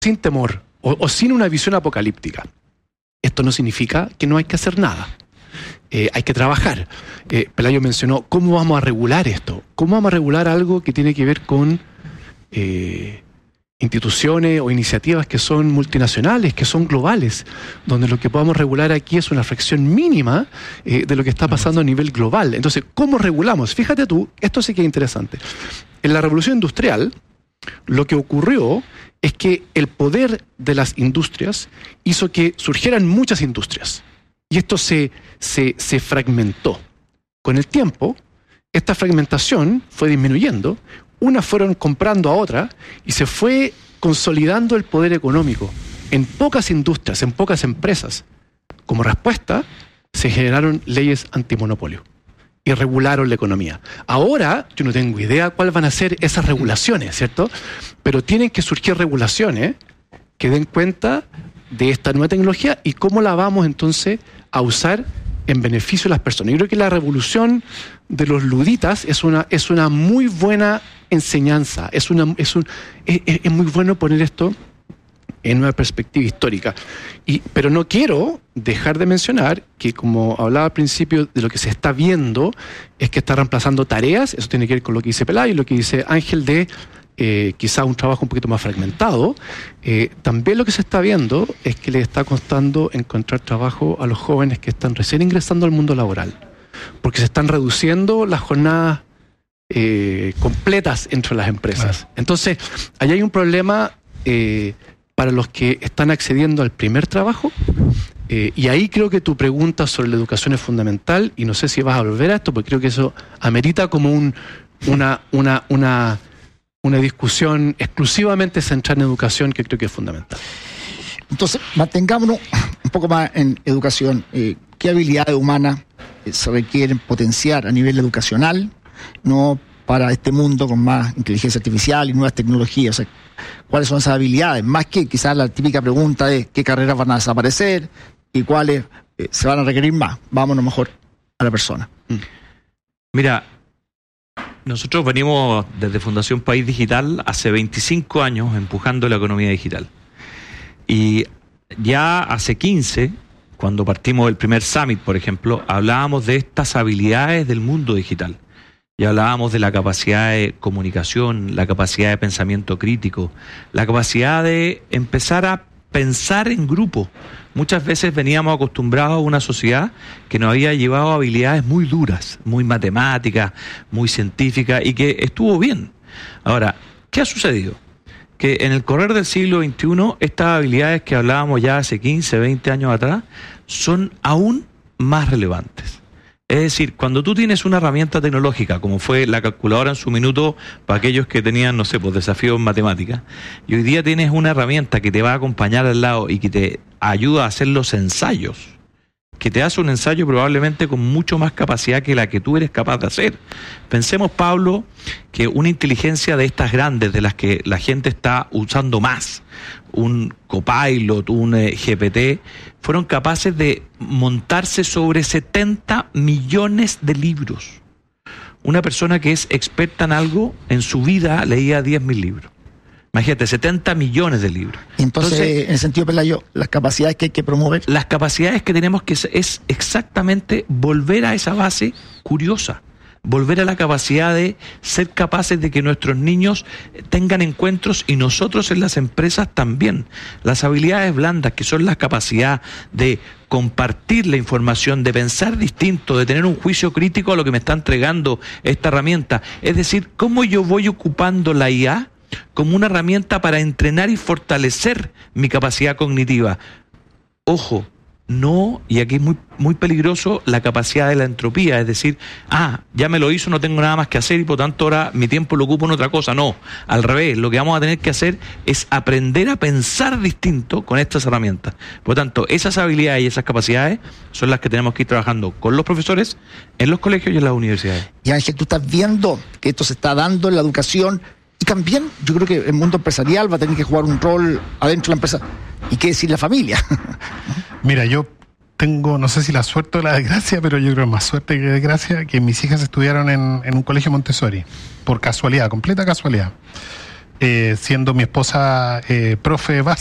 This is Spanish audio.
sin temor o sin una visión apocalíptica. Esto no significa que no hay que hacer nada. Hay que trabajar. Pelayo mencionó, ¿cómo vamos a regular esto? ¿Cómo vamos a regular algo que tiene que ver con instituciones o iniciativas que son multinacionales, que son globales, donde lo que podamos regular aquí es una fracción mínima de lo que está pasando a nivel global? Entonces, ¿cómo regulamos? Fíjate tú, esto sí que es interesante. En la revolución industrial, lo que ocurrió es que el poder de las industrias hizo que surgieran muchas industrias. Y esto se fragmentó. Con el tiempo, esta fragmentación fue disminuyendo, unas fueron comprando a otras y se fue consolidando el poder económico en pocas industrias, en pocas empresas. Como respuesta, se generaron leyes antimonopolio y regularon la economía. Ahora, yo no tengo idea cuáles van a ser esas regulaciones, ¿cierto? Pero tienen que surgir regulaciones que den cuenta de esta nueva tecnología y cómo la vamos entonces a usar en beneficio de las personas. Yo creo que la revolución de los luditas es una muy buena enseñanza, es muy bueno poner esto en una perspectiva histórica. Pero no quiero dejar de mencionar que, como hablaba al principio, de lo que se está viendo es que está reemplazando tareas. Eso tiene que ver con lo que dice Pelayo y lo que dice Ángel de quizá un trabajo un poquito más fragmentado. También lo que se está viendo es que le está costando encontrar trabajo a los jóvenes que están recién ingresando al mundo laboral, porque se están reduciendo las jornadas completas entre las empresas. Claro. Entonces, ahí hay un problema para los que están accediendo al primer trabajo, y ahí creo que tu pregunta sobre la educación es fundamental, y no sé si vas a volver a esto, porque creo que eso amerita como una discusión exclusivamente centrada en educación, que creo que es fundamental. Entonces, mantengámonos un poco más en educación. ¿Qué habilidades humanas se requieren potenciar a nivel educacional, no para este mundo con más inteligencia artificial y nuevas tecnologías? O sea, ¿cuáles son esas habilidades? Más que quizás la típica pregunta de qué carreras van a desaparecer y cuáles se van a requerir más. Vámonos mejor a la persona. Mira, nosotros venimos desde Fundación País Digital hace 25 años empujando la economía digital. Y ya hace 15, cuando partimos del primer Summit, por ejemplo, hablábamos de estas habilidades del mundo digital. Y hablábamos de la capacidad de comunicación, la capacidad de pensamiento crítico, la capacidad de empezar a pensar en grupo. Muchas veces veníamos acostumbrados a una sociedad que nos había llevado a habilidades muy duras, muy matemáticas, muy científicas, y que estuvo bien. Ahora, ¿qué ha sucedido? Que en el correr del siglo XXI, estas habilidades que hablábamos ya hace 15, 20 años atrás, son aún más relevantes. Es decir, cuando tú tienes una herramienta tecnológica, como fue la calculadora en su minuto para aquellos que tenían, no sé, pues desafíos en matemáticas, y hoy día tienes una herramienta que te va a acompañar al lado y que te ayuda a hacer los ensayos, que te hace un ensayo probablemente con mucho más capacidad que la que tú eres capaz de hacer. Pensemos, Pablo, que una inteligencia de estas grandes, de las que la gente está usando más, un Copilot, un GPT, fueron capaces de montarse sobre 70 millones de libros. Una persona que es experta en algo, en su vida leía 10.000 libros. Imagínate, 70 millones de libros. Entonces, en el sentido, Pelayo, las capacidades que hay que promover. Las capacidades que tenemos que es exactamente volver a esa base curiosa. Volver a la capacidad de ser capaces de que nuestros niños tengan encuentros, y nosotros en las empresas también. Las habilidades blandas, que son la capacidad de compartir la información, de pensar distinto, de tener un juicio crítico a lo que me está entregando esta herramienta. Es decir, cómo yo voy ocupando la IA como una herramienta para entrenar y fortalecer mi capacidad cognitiva. Ojo, no, y aquí es muy, muy peligroso, la capacidad de la entropía, es decir, ya me lo hizo, no tengo nada más que hacer y por tanto ahora mi tiempo lo ocupo en otra cosa. No, al revés, lo que vamos a tener que hacer es aprender a pensar distinto con estas herramientas. Por lo tanto, esas habilidades y esas capacidades son las que tenemos que ir trabajando con los profesores, en los colegios y en las universidades. Y Ángel, tú estás viendo que esto se está dando en la educación, y también yo creo que el mundo empresarial va a tener que jugar un rol adentro de la empresa. ¿Y qué decir la familia? Mira, yo tengo, no sé si la suerte o la desgracia, pero yo creo más suerte que desgracia, que mis hijas estudiaron en un colegio Montessori, por casualidad, completa casualidad. siendo mi esposa profe básica.